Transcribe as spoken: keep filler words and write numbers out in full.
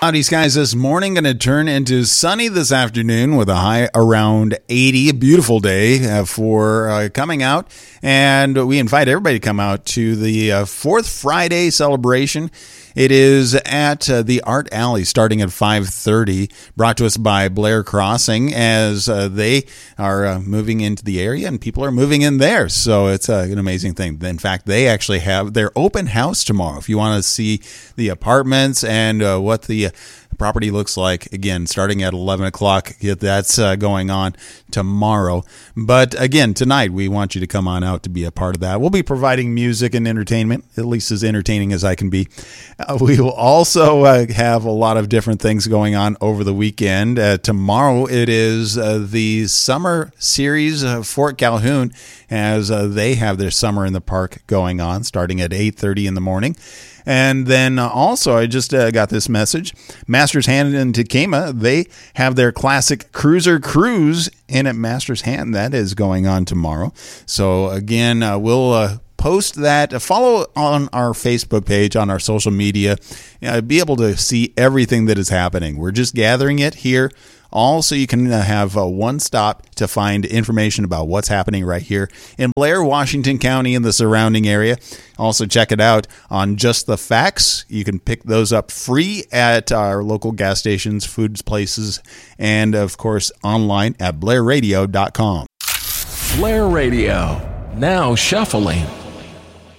Cloudy skies this morning, going to turn into sunny this afternoon with a high around eighty. A beautiful day uh, for uh, coming out. And we invite everybody to come out to the uh, Fourth Friday celebration. It is at uh, the Art Alley starting at five thirty, brought to us by Blair Crossing as uh, they are uh, moving into the area and people are moving in there. So it's uh, an amazing thing. In fact, they actually have their open house tomorrow. If you want to see the apartments and uh, what the uh, property looks like, again, starting at eleven o'clock, that's uh, going on tomorrow. But again, tonight, we want you to come on out to be a part of that. We'll be providing music and entertainment, at least as entertaining as I can be. Uh, we will also uh, have a lot of different things going on over the weekend. Uh, tomorrow, it is uh, the Summer Series of Fort Calhoun, as uh, they have their Summer in the Park going on, starting at eight thirty in the morning. And then uh, also, I just uh, got this message. Masters Hand in Tequema, they have their classic Cruiser Cruise in at Masters Hand. That is going on tomorrow. So again, uh, we'll uh, post that. Uh, follow on our Facebook page, on our social media. Uh, be able to see everything that is happening. We're just gathering it here. Also, you can have uh, one stop to find information about what's happening right here in Blair, Washington County and the surrounding area. Also, check it out on Just the Facts. You can pick those up free at our local gas stations, foods places, and, of course, online at blair radio dot com. Blair Radio, now shuffling.